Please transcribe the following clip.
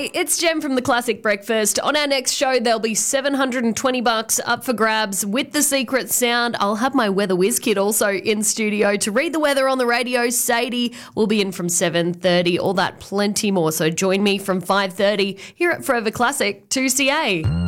Hi, it's Jem from the Classic Breakfast. On our next show, there'll be $720 up for grabs with the secret sound. I'll have my Weather Whiz kid also in studio to read the weather on the radio. Sadie will be in from 7:30. All that plenty more. So join me from 5:30 here at Forever Classic 2CA.